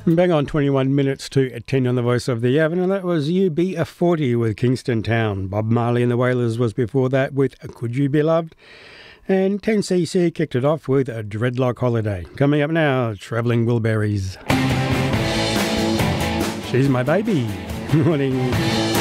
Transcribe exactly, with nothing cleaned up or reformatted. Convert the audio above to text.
Bang on twenty-one minutes to ten on the Voice of the Avon, and that was U B forty with Kingston Town. Bob Marley and the Wailers was before that with Could You Be Loved, and ten C C kicked it off with a Dreadlock Holiday. Coming up now, Travelling Wilburys. She's My Baby. Morning.